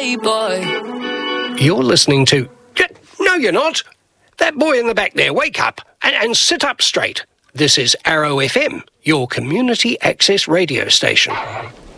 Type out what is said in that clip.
Hey boy. You're listening to... No, you're not. That boy in the back there, wake up and sit up straight. This is Arrow FM, your community access radio station.